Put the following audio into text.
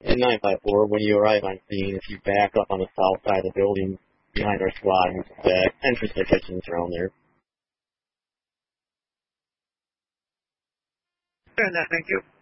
And 954, when you arrive on scene, if you back up on the south side of the building behind our squad, the entrance to the kitchen's around there. Fair enough, thank you.